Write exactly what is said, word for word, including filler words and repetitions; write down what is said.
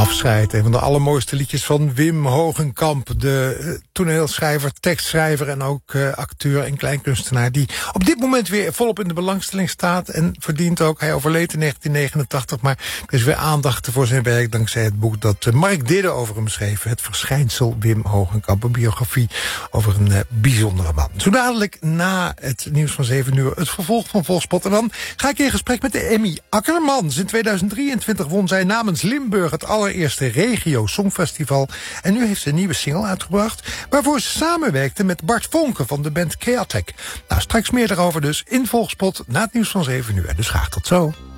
Afscheid, een van de allermooiste liedjes van Wim Hogenkamp. De uh, toneelschrijver, tekstschrijver en ook uh, acteur en kleinkunstenaar... die op dit moment weer volop in de belangstelling staat en verdient ook. Hij overleed in negentien negenentachtig, maar er is weer aandacht voor zijn werk... dankzij het boek dat uh, Mark Didde over hem schreef. Het verschijnsel Wim Hogenkamp, een biografie over een uh, bijzondere man. Zo dadelijk na het nieuws van zeven uur het vervolg van Volkspot. En dan ga ik in gesprek met de Emmy Akkermans. In tweeduizend drieëntwintig won zij namens Limburg het allereerste Regio Songfestival. En nu heeft ze een nieuwe single uitgebracht, waarvoor ze samenwerkte met Bart Vonken van de band Chaotic. Nou, straks meer daarover dus in Volkspot na het nieuws van zeven uur. Dus graag tot zo.